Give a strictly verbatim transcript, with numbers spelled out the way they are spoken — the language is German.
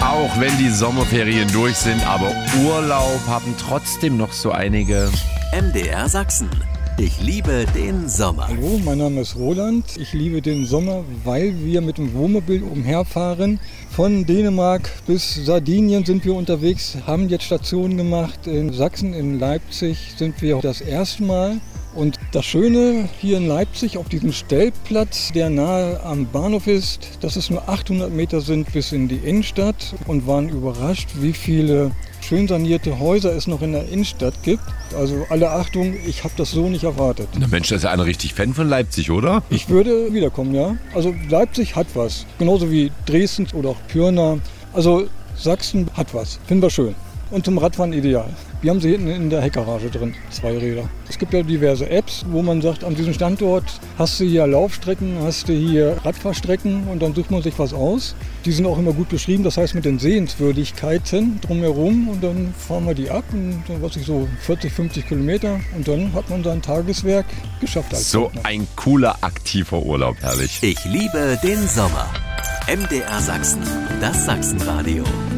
Auch wenn die Sommerferien durch sind, aber Urlaub haben trotzdem noch so einige. M D R Sachsen. Ich liebe den Sommer. Hallo, mein Name ist Roland. Ich liebe den Sommer, weil wir mit dem Wohnmobil umherfahren. Von Dänemark bis Sardinien sind wir unterwegs, haben jetzt Stationen gemacht. In Sachsen, in Leipzig sind wir das erste Mal. Und das Schöne hier in Leipzig auf diesem Stellplatz, der nahe am Bahnhof ist, dass es nur achthundert Meter sind bis in die Innenstadt und waren überrascht, wie viele schön sanierte Häuser es noch in der Innenstadt gibt. Also alle Achtung, ich habe das so nicht erwartet. Na Mensch, da ist ja einer richtig Fan von Leipzig, oder? Ich würde wiederkommen, ja. Also Leipzig hat was, genauso wie Dresden oder auch Pirna. Also Sachsen hat was, finden wir schön. Und zum Radfahren ideal. Wir haben sie hinten in der Heckgarage drin, zwei Räder. Es gibt ja diverse Apps, wo man sagt, an diesem Standort hast du hier Laufstrecken, hast du hier Radfahrstrecken und dann sucht man sich was aus. Die sind auch immer gut beschrieben, das heißt mit den Sehenswürdigkeiten drumherum und dann fahren wir die ab und dann was ich so vierzig, fünfzig Kilometer und dann hat man sein Tageswerk geschafft. Als So Partner. ein cooler, aktiver Urlaub, herrlich. Ich liebe den Sommer. M D R Sachsen. Das Sachsenradio.